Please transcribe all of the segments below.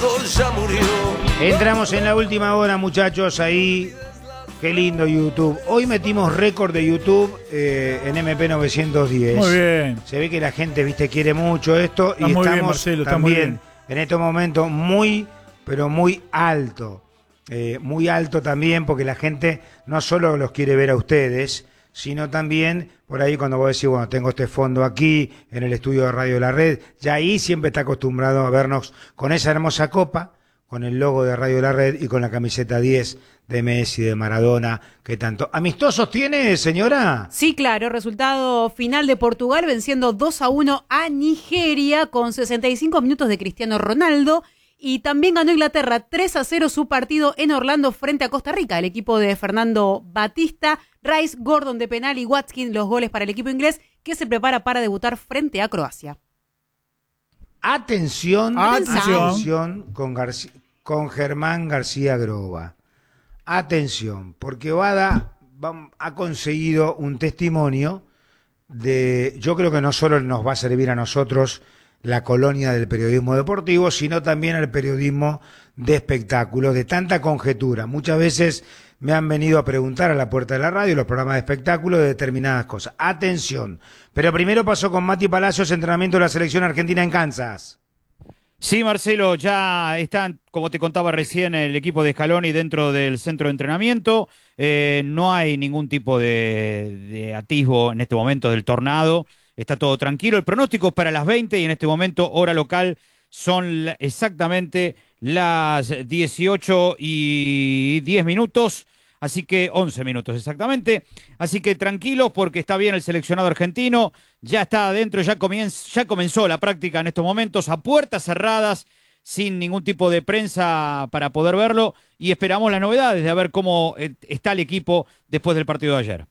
Ya murió. Entramos en la última hora, muchachos, ahí. Qué lindo YouTube. Hoy metimos récord de YouTube en MP910. Muy bien. Se ve que la gente, viste, quiere mucho esto. Está y muy estamos bien, Marcelo, está también muy bien. en estos momentos muy, pero muy alto. Muy alto también porque la gente no solo los quiere ver a ustedes, sino también por ahí cuando vos decís, bueno, tengo este fondo aquí en el estudio de Radio La Red, ya ahí siempre está acostumbrado a vernos con esa hermosa copa, con el logo de Radio La Red y con la camiseta 10 de Messi, de Maradona, que tanto. ¿Amistosos tiene, señora? Sí, claro, resultado final de Portugal venciendo 2-1 a Nigeria con 65 minutos de Cristiano Ronaldo. Y también ganó Inglaterra 3-0 su partido en Orlando frente a Costa Rica. El equipo de Fernando Batista, Rice, Gordon de penal y Watkins los goles para el equipo inglés que se prepara para debutar frente a Croacia. Atención con Germán García Groba. Atención, porque Bada ha conseguido un testimonio de, yo creo que no solo nos va a servir a nosotros la colonia del periodismo deportivo, sino también al periodismo de espectáculos, de tanta conjetura. Muchas veces me han venido a preguntar a la puerta de la radio, los programas de espectáculos, de determinadas cosas. Atención, pero primero pasó con Mati Palacios, entrenamiento de la selección argentina en Kansas. Sí, Marcelo, ya están, como te contaba recién, el equipo de Scaloni dentro del centro de entrenamiento. No hay ningún tipo de atisbo en este momento del tornado. Está todo tranquilo. El pronóstico es para las 20 y en este momento, hora local, son exactamente las 18:10. Así que 11 minutos exactamente. Así que tranquilos porque está bien el seleccionado argentino. Ya está adentro, ya comenzó la práctica en estos momentos a puertas cerradas, sin ningún tipo de prensa para poder verlo. Y esperamos las novedades de a ver cómo está el equipo después del partido de ayer.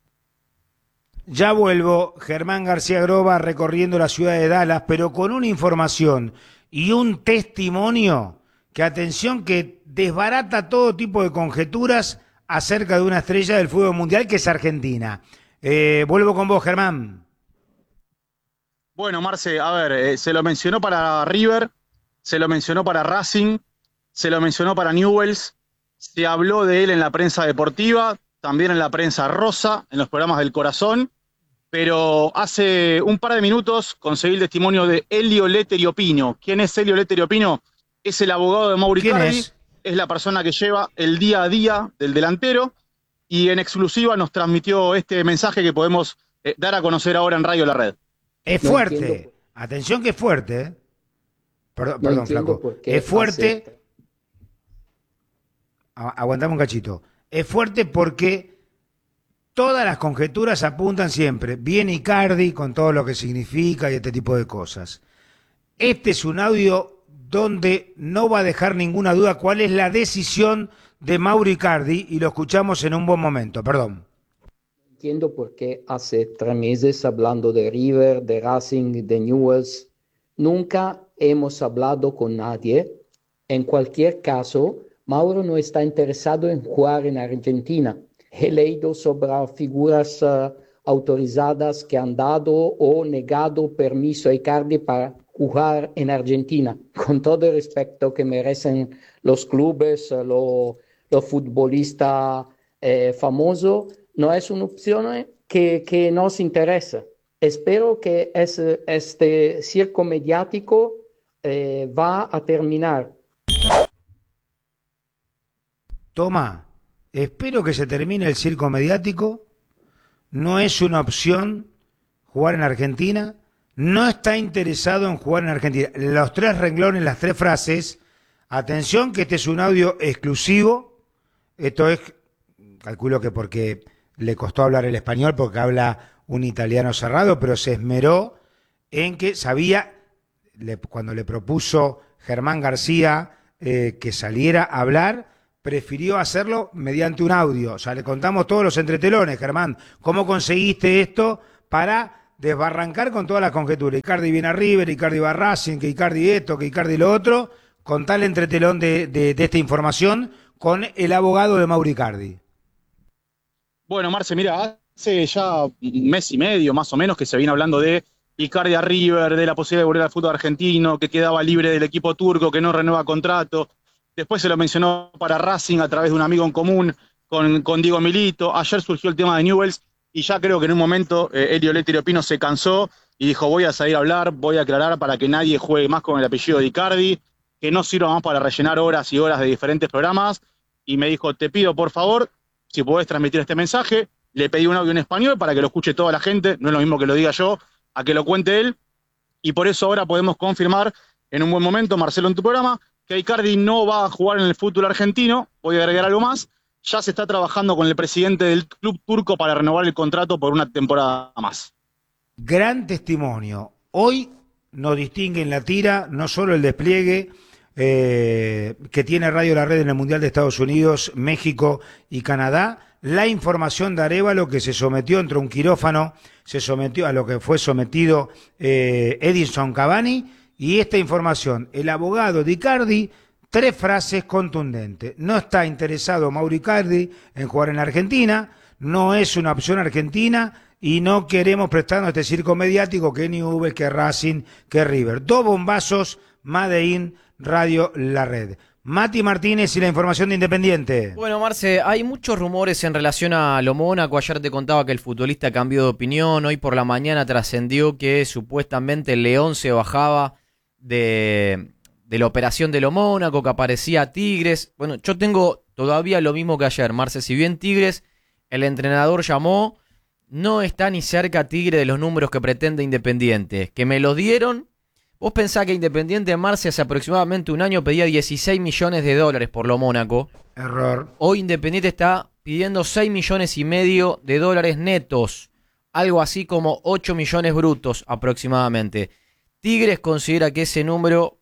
Ya vuelvo, Germán García Groba recorriendo la ciudad de Dallas, pero con una información y un testimonio que, atención, que desbarata todo tipo de conjeturas acerca de una estrella del fútbol mundial que es Argentina. Vuelvo con vos, Germán. Bueno, Marce, a ver, se lo mencionó para River, se lo mencionó para Racing, se lo mencionó para Newell's, se habló de él en la prensa deportiva, también en la prensa rosa, en los programas del corazón, pero hace un par de minutos conseguí el testimonio de Elio Letterio Pino. ¿Quién es Elio Letterio Pino? Es el abogado de Mauro Icardi, es la persona que lleva el día a día del delantero y en exclusiva nos transmitió este mensaje que podemos dar a conocer ahora en Radio La Red. Es fuerte, atención que es fuerte, ¿eh? Perdón, flaco. Es fuerte. Aguantame un cachito. Es fuerte porque todas las conjeturas apuntan siempre. Viene Icardi con todo lo que significa y este tipo de cosas. Este es un audio donde no va a dejar ninguna duda cuál es la decisión de Mauro Icardi y lo escuchamos en un buen momento. Perdón. Entiendo por qué hace 3 meses hablando de River, de Racing, de Newell's. Nunca hemos hablado con nadie. En cualquier caso, Mauro no está interesado en jugar en Argentina. He leído sobre figuras autorizadas que han dado o negado permiso a Icardi para jugar en Argentina. Con todo el respeto que merecen los clubes, los futbolistas famosos, no es una opción que nos interesa. Espero que este circo mediático va a terminar. Toma, espero que se termine el circo mediático. No es una opción jugar en Argentina. No está interesado en jugar en Argentina. Los 3 renglones, las 3 frases. Atención que este es un audio exclusivo. Esto es, calculo que porque le costó hablar el español, porque habla un italiano cerrado, pero se esmeró en que sabía, cuando le propuso Germán García que saliera a hablar, prefirió hacerlo mediante un audio. O sea, le contamos todos los entretelones, Germán. ¿Cómo conseguiste esto para desbarrancar con todas las conjeturas? Icardi viene a River, Icardi va a Racing, que Icardi esto, que Icardi lo otro. Contá el entretelón de esta información con el abogado de Mauro Icardi. Bueno, Marce, mira, hace ya un mes y medio más o menos que se viene hablando de Icardi a River, de la posibilidad de volver al fútbol argentino, que quedaba libre del equipo turco, que no renueva contrato. Después se lo mencionó para Racing a través de un amigo en común con Diego Milito. Ayer surgió el tema de Newell's y ya creo que en un momento Elio Lettieri Pino se cansó y dijo: voy a salir a hablar, voy a aclarar para que nadie juegue más con el apellido de Icardi, que no sirva más para rellenar horas y horas de diferentes programas. Y me dijo: te pido por favor, si podés transmitir este mensaje. Le pedí un audio en español para que lo escuche toda la gente, no es lo mismo que lo diga yo, a que lo cuente él. Y por eso ahora podemos confirmar en un buen momento, Marcelo, en tu programa, que Icardi no va a jugar en el fútbol argentino. Voy a agregar algo más: ya se está trabajando con el presidente del club turco para renovar el contrato por una temporada más. Gran testimonio. Hoy nos distingue en la tira no solo el despliegue que tiene Radio La Red en el Mundial de Estados Unidos, México y Canadá, la información de Arévalo, que se sometió entre un quirófano, se sometió a lo que fue sometido Edinson Cavani, y esta información, el abogado de Icardi, 3 frases contundentes: no está interesado Mauro Icardi en jugar en la Argentina, no es una opción argentina y no queremos prestarnos a este circo mediático que Newell's, que Racing, que River. 2 bombazos, Made in Radio La Red. Mati Martínez y la información de Independiente. Bueno, Marce, hay muchos rumores en relación a lo Mónaco. Ayer te contaba que el futbolista cambió de opinión. Hoy por la mañana trascendió que supuestamente el León se bajaba de la operación de lo Mónaco, que aparecía Tigres. Bueno, yo tengo todavía lo mismo que ayer, Marce. Si bien Tigres, el entrenador llamó, no está ni cerca Tigre de los números que pretende Independiente. Que me los dieron. Vos pensás que Independiente, Marce, hace aproximadamente un año pedía 16 millones de dólares por lo Mónaco. Error. Hoy Independiente está pidiendo 6 millones y medio de dólares netos. Algo así como 8 millones brutos aproximadamente. Tigres considera que ese número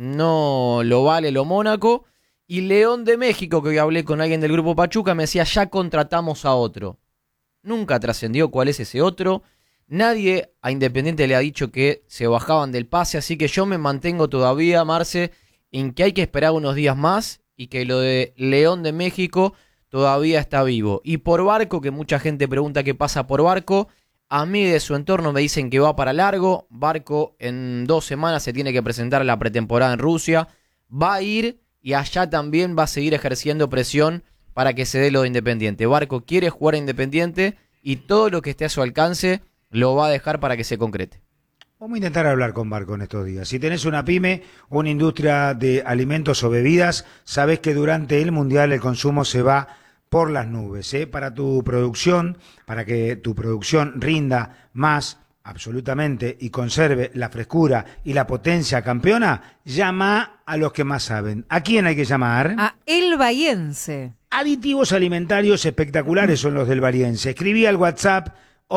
no lo vale lo Mónaco. Y León de México, que hoy hablé con alguien del grupo Pachuca, me decía: ya contratamos a otro. Nunca trascendió cuál es ese otro. Nadie a Independiente le ha dicho que se bajaban del pase, así que yo me mantengo todavía, Marce, en que hay que esperar unos días más y que lo de León de México todavía está vivo. Y por Barco, que mucha gente pregunta qué pasa por Barco, a mí de su entorno me dicen que va para largo. Barco en 2 semanas se tiene que presentar a la pretemporada en Rusia, va a ir y allá también va a seguir ejerciendo presión para que se dé lo de Independiente. Barco quiere jugar a Independiente y todo lo que esté a su alcance lo va a dejar para que se concrete. Vamos a intentar hablar con Barco en estos días. Si tenés una pyme, una industria de alimentos o bebidas, sabés que durante el Mundial el consumo se va por las nubes, ¿eh? Para tu producción, para que tu producción rinda más absolutamente y conserve la frescura y la potencia campeona, llama a los que más saben. ¿A quién hay que llamar? A El Bahiense. Aditivos alimentarios espectaculares son los del Bahiense. Escribí al WhatsApp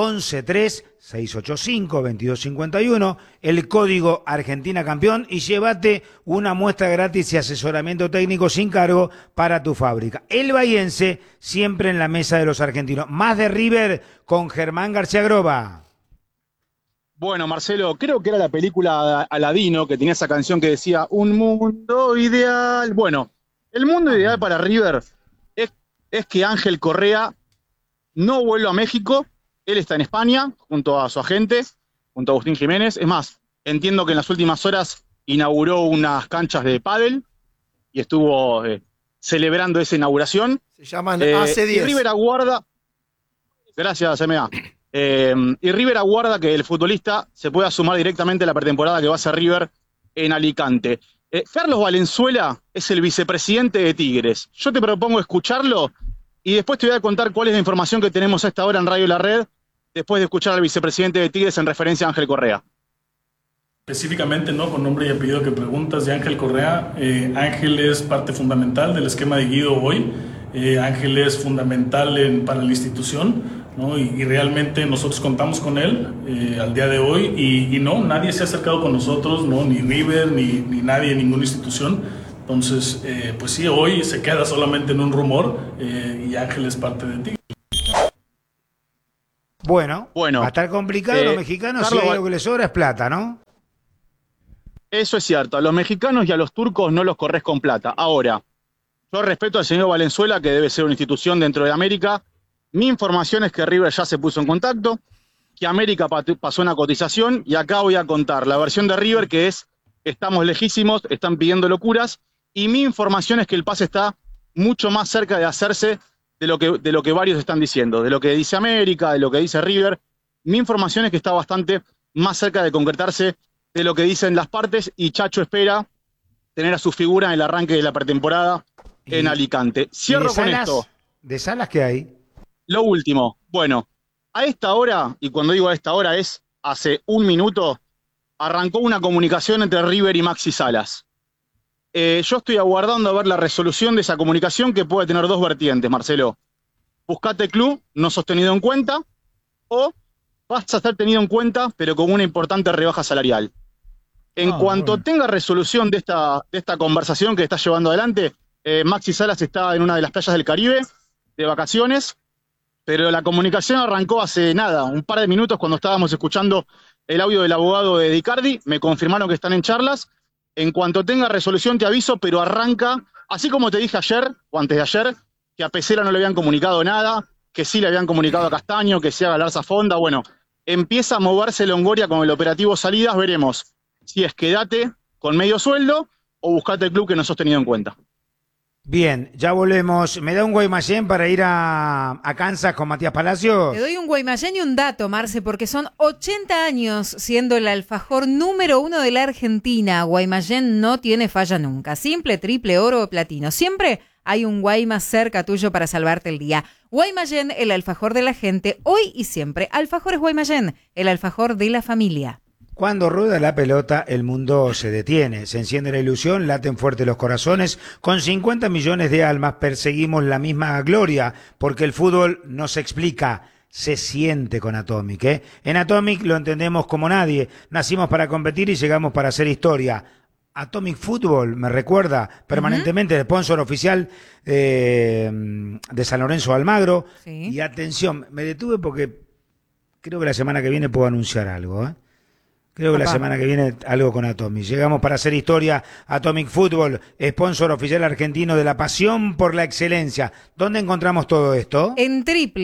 1136852251, el código Argentina Campeón, y llévate una muestra gratis y asesoramiento técnico sin cargo para tu fábrica. El Bahiense, siempre en la mesa de los argentinos. Más de River con Germán García Groba. Bueno, Marcelo, creo que era la película Aladino, que tenía esa canción que decía Un mundo ideal. Bueno, el mundo ideal para River es que Ángel Correa no vuelva a México. Él está en España, junto a su agente, junto a Agustín Jiménez. Es más, entiendo que en las últimas horas inauguró unas canchas de pádel y estuvo celebrando esa inauguración. Se llaman AC10. Y River aguarda... Gracias, MA. Y River aguarda que el futbolista se pueda sumar directamente a la pretemporada que va a hacer River en Alicante. Carlos Valenzuela es el vicepresidente de Tigres. Yo te propongo escucharlo y después te voy a contar cuál es la información que tenemos a esta hora en Radio La Red, después de escuchar al vicepresidente de Tigres en referencia a Ángel Correa. Específicamente, ¿no? Con nombre y apellido que preguntas de Ángel Correa. Ángel es parte fundamental del esquema de Guido hoy. Ángel es fundamental para la institución, ¿no? Y realmente nosotros contamos con él al día de hoy y no, nadie se ha acercado con nosotros, ¿no? Ni River, ni nadie, ninguna institución. Entonces, pues sí, hoy se queda solamente en un rumor y Ángel es parte de Tigres. Bueno, va a estar complicado los mexicanos, si hay algo que les sobra es plata, ¿no? Eso es cierto, a los mexicanos y a los turcos no los corres con plata. Ahora, yo respeto al señor Valenzuela, que debe ser una institución dentro de América. Mi información es que River ya se puso en contacto, que América pasó una cotización, y acá voy a contar la versión de River, que es: estamos lejísimos, están pidiendo locuras, y mi información es que el pase está mucho más cerca de hacerse de lo que varios están diciendo, de lo que dice América, de lo que dice River. Mi información es que está bastante más cerca de concretarse de lo que dicen las partes, y Chacho espera tener a su figura en el arranque de la pretemporada en Alicante. Cierro con esto. ¿De Salas qué hay? Lo último. Bueno, a esta hora, y cuando digo a esta hora es hace un minuto, arrancó una comunicación entre River y Maxi Salas. Yo estoy aguardando a ver la resolución de esa comunicación, que puede tener dos vertientes, Marcelo. Buscate club, no sos tenido en cuenta, o vas a ser tenido en cuenta, pero con una importante rebaja salarial. En cuanto tenga resolución de esta conversación que está llevando adelante, Maxi Salas está en una de las playas del Caribe, de vacaciones, pero la comunicación arrancó hace nada, un par de minutos, cuando estábamos escuchando el audio del abogado de Icardi. Me confirmaron que están en charlas. En cuanto tenga resolución te aviso, pero arranca, así como te dije ayer, o antes de ayer, que a Pesela no le habían comunicado nada, que sí le habían comunicado a Castaño, que sí a Galarza Fonda. Bueno, empieza a moverse Longoria con el operativo Salidas. Veremos si es quedate con medio sueldo o buscate el club que no sos tenido en cuenta. Bien, ya volvemos. ¿Me da un Guaymallén para ir a Kansas con Matías Palacios? Te doy un Guaymallén y un dato, Marce, porque son 80 años siendo el alfajor número 1 de la Argentina. Guaymallén no tiene falla nunca. Simple, triple, oro o platino. Siempre hay un Guaymas cerca tuyo para salvarte el día. Guaymallén, el alfajor de la gente, hoy y siempre. Alfajores Guaymallén, el alfajor de la familia. Cuando rueda la pelota, el mundo se detiene, se enciende la ilusión, laten fuerte los corazones. Con 50 millones de almas perseguimos la misma gloria, porque el fútbol no se explica, se siente con Atomic, ¿eh? En Atomic lo entendemos como nadie. Nacimos para competir y llegamos para hacer historia. Atomic Fútbol me recuerda permanentemente el sponsor oficial de San Lorenzo Almagro. Sí. Y atención, me detuve porque creo que la semana que viene puedo anunciar algo, ¿eh? Creo que la semana que viene algo con Atomic. Llegamos para hacer historia. Atomic Fútbol, sponsor oficial argentino de la pasión por la excelencia. ¿Dónde encontramos todo esto? En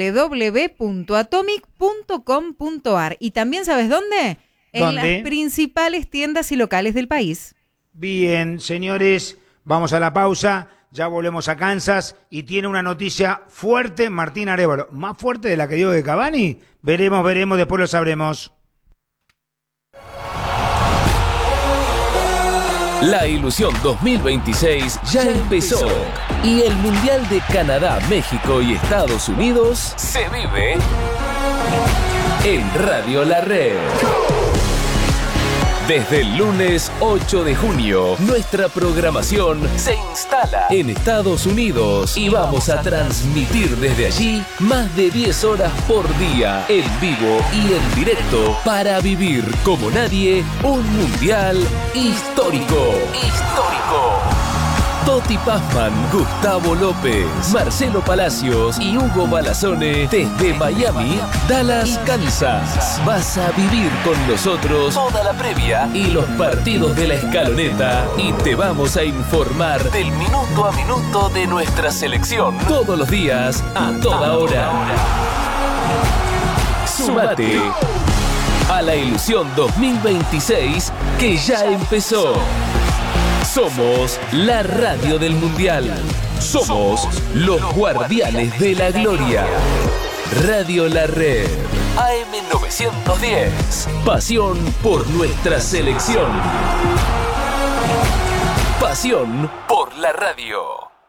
www.atomic.com.ar. ¿Y también sabes dónde? En las principales tiendas y locales del país. Bien, señores, vamos a la pausa. Ya volvemos a Kansas y tiene una noticia fuerte Martín Arévalo. ¿Más fuerte de la que dio de Cavani? Veremos, después lo sabremos. La Ilusión 2026 ya empezó y el Mundial de Canadá, México y Estados Unidos se vive en Radio La Red. Desde el lunes 8 de junio, nuestra programación se instala en Estados Unidos y vamos a transmitir desde allí más de 10 horas por día, en vivo y en directo, para vivir como nadie un mundial histórico. Toti Pazman, Gustavo López, Marcelo Palacios y Hugo Balazone desde Miami, Dallas, Kansas. Vas a vivir con nosotros toda la previa y los partidos de la escaloneta y te vamos a informar del minuto a minuto de nuestra selección todos los días, a toda hora. Súmate a la Ilusión 2026 que ya empezó. Somos la radio del Mundial. Somos los guardianes de la gloria. Radio La Red. AM910. Pasión por nuestra selección. Pasión por la radio.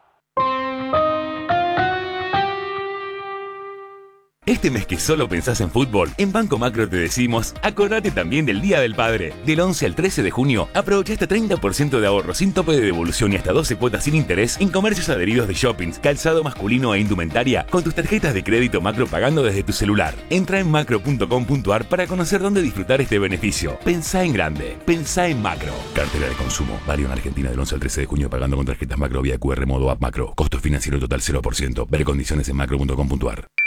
Este mes que solo pensás en fútbol, en Banco Macro te decimos, acordate también del Día del Padre. Del 11 al 13 de junio, aprovecha hasta 30% de ahorro sin tope de devolución y hasta 12 cuotas sin interés en comercios adheridos de shoppings, calzado masculino e indumentaria, con tus tarjetas de crédito Macro pagando desde tu celular. Entra en macro.com.ar para conocer dónde disfrutar este beneficio. Pensá en grande, pensá en Macro. Cartera de consumo, válido en Argentina del 11 al 13 de junio pagando con tarjetas Macro vía QR modo app Macro. Costo financiero total 0%. Ver condiciones en macro.com.ar.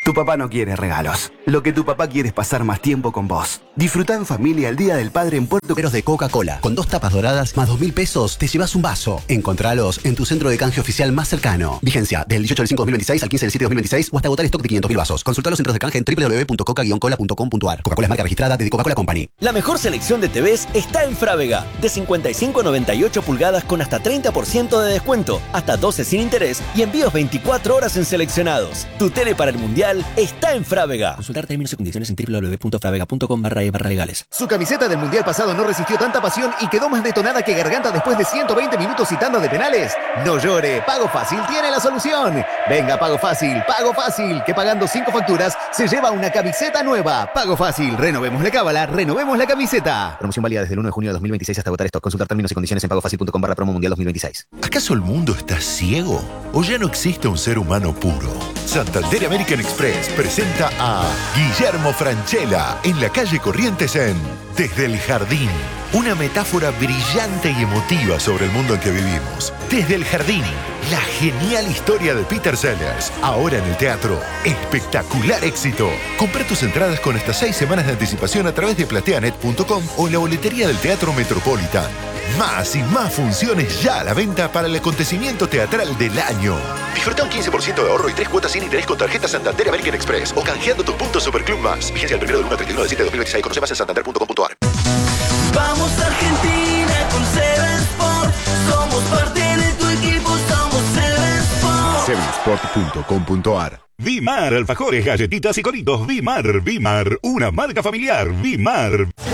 Tu papá no quiere regalos. Lo que tu papá quiere es pasar más tiempo con vos. Disfrutá en familia el Día del Padre en Puerto de Coca-Cola. Con 2 tapas doradas más 2.000 pesos te llevas un vaso. Encontralos en tu centro de canje oficial más cercano. Vigencia del 18 del 5 de 2026 al 15 del 7 de 2026 o hasta agotar stock de 500.000 vasos. Consulta los centros de canje en www.coca-cola.com.ar. Coca-Cola es marca registrada de Coca-Cola Company. La mejor selección de TVs está en Frávega. De 55 a 98 pulgadas con hasta 30% de descuento, hasta 12 sin interés y envíos 24 horas en seleccionados. Tu tele para el Mundial está en Frávega. Consultar términos y condiciones en www.fravega.com/legales. Su camiseta del Mundial pasado no resistió tanta pasión y quedó más detonada que Garganta después de 120 minutos y tanda de penales. No llore, Pago Fácil tiene la solución. Venga, Pago Fácil, que pagando 5 facturas se lleva una camiseta nueva. Pago Fácil, renovemos la cábala, renovemos la camiseta. Promoción válida desde el 1 de junio de 2026 hasta agotar stock. Consultar términos y condiciones en pagofacil.com/promo mundial 2026. ¿Acaso el mundo está ciego? ¿O ya no existe un ser humano puro? Santander American Express presenta a Guillermo Francella en la calle Corrientes en Desde el Jardín. Una metáfora brillante y emotiva sobre el mundo en que vivimos. Desde el Jardín, la genial historia de Peter Sellers. Ahora en el teatro. Espectacular éxito. Compra tus entradas con hasta 6 semanas de anticipación a través de plateanet.com o en la boletería del Teatro Metropolitan. Más y más funciones ya a la venta para el acontecimiento teatral del año. Disfruta un 15% de ahorro y 3 cuotas sin interés con tarjeta Santander American Express o canjeando tus puntos Superclub Más. Vigencia del 1 del 1 al 31 del 7 de 2026. Conoce más en santander.com.ar. Vamos Argentina con Seven Sport. Somos parte de tu equipo, somos Seven Sport. Sevensport.com.ar. Vimar, alfajores, galletitas y coritos. Vimar, una marca familiar. Vimar.